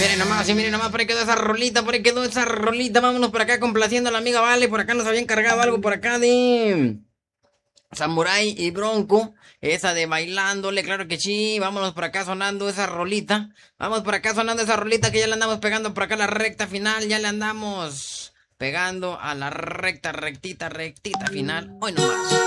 Y miren nomás, por ahí quedó esa rolita, por ahí quedó esa rolita. Vámonos por acá complaciendo a la amiga Vale. Por acá nos habían cargado algo por acá de Samurai y Bronco. Esa de bailándole, claro que sí. Vámonos por acá sonando esa rolita. Vamos por acá sonando esa rolita que ya le andamos pegando por acá a la recta final. Ya le andamos pegando a la rectita final. Hoy nomás.